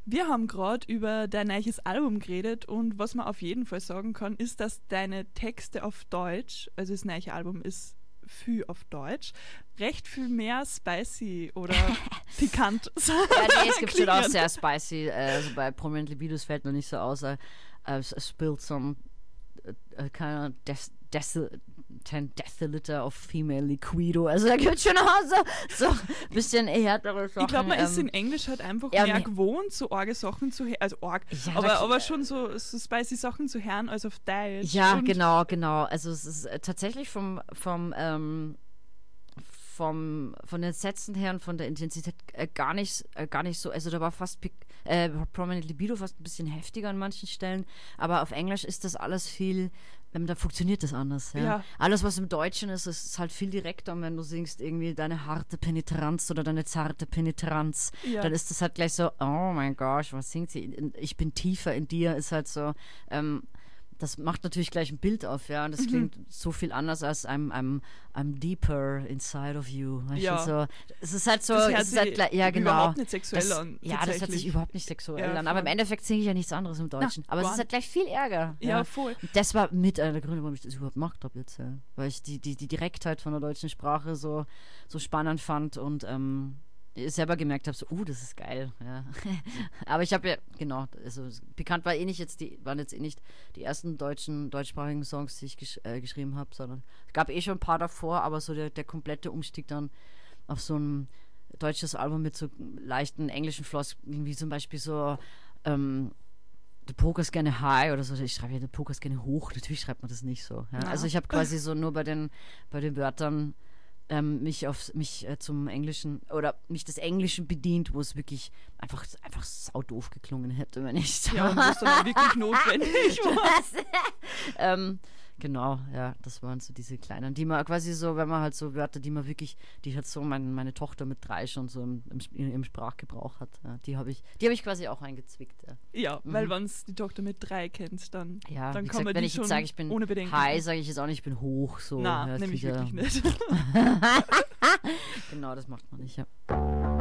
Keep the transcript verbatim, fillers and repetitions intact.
Wir haben gerade über dein neues Album geredet und was man auf jeden Fall sagen kann, ist, dass deine Texte auf Deutsch, also das neue Album ist viel auf Deutsch, recht viel mehr spicy oder pikant sind. Ja, nee, es gibt schon auch sehr spicy, äh, also bei Prominent Libidos fällt noch nicht so aus, I, I spilled some uh, kind of des- des- ten deciliter of female liquido, also da gibt es schon auch so, so ein bisschen härtere Sachen. Ich glaube, man ähm, ist in Englisch halt einfach ja, mehr me- gewohnt, so arge Sachen zu hören, also arg, Ja, aber, da- aber schon so, so spicy Sachen zu hören als auf Deutsch. Ja, und genau, genau. Also es ist äh, tatsächlich vom, vom, ähm, vom, von den Sätzen her und von der Intensität äh, gar nicht, äh, gar nicht so, also da war fast Pic- äh, Prominent Libido fast ein bisschen heftiger an manchen Stellen, aber auf Englisch ist das alles viel, ähm, da funktioniert das anders. Ja. Ja. Alles, was im Deutschen ist, ist halt viel direkter, und wenn du singst irgendwie deine harte Penetranz oder deine zarte Penetranz, Ja. dann ist das halt gleich so, oh mein Gott, was singt sie? Ich bin tiefer in dir, ist halt so, ähm, das macht natürlich gleich ein Bild auf, ja, und das Mhm. klingt so viel anders als I'm, I'm, I'm deeper inside of you. Weißt Ja. du, so, es ist halt so, Das hört es ist halt sich gleich, ja genau. überhaupt nicht sexuell das, an, Ja, das hört sich tatsächlich. überhaupt nicht sexuell Ja, an, aber im voll. Endeffekt singe ich ja nichts anderes im Deutschen. aber es gar ist halt gleich viel Ärger. Ja, voll. Und das war mit einer der Gründe, warum ich das überhaupt gemacht habe jetzt, ja. Weil ich die, die, die Direktheit von der deutschen Sprache so, so spannend fand und ähm, selber gemerkt habe, so, uh, das ist geil, ja. Aber ich habe ja, genau, also bekannt war eh nicht jetzt, die waren jetzt eh nicht die ersten deutschen, deutschsprachigen Songs, die ich gesch äh, geschrieben habe, sondern es gab eh schon ein paar davor, aber so der, der komplette Umstieg dann auf so ein deutsches Album mit so leichten englischen Floskeln, wie zum Beispiel so, ähm, du pokerst gerne high oder so, ich schreibe ja, du pokerst gerne hoch, natürlich schreibt man das nicht so. Ja? Ja. Also ich habe quasi so nur bei den, bei den Wörtern ähm, mich auf mich äh, zum Englischen oder mich des Englischen bedient, wo es wirklich einfach, einfach saudoof geklungen hätte, wenn ich Ja, und was dann auch wirklich notwendig war. ähm, genau, ja, das waren so diese kleinen, die man quasi so, wenn man halt so Wörter, die man wirklich, die hat so mein, meine Tochter mit drei schon so im, im, im Sprachgebrauch hat, ja, die habe ich, die habe ich quasi auch eingezwickt, ja. Ja, Mhm. weil wenn es die Tochter mit drei kennt, dann, Ja, dann wie kann gesagt, man wenn die ich schon jetzt sage, ich bin ohne Bedenken. high, sage ich jetzt auch nicht, ich bin hoch, so. Na, ja, nämlich krieg ja- wirklich nicht. Genau, das macht man nicht, ja.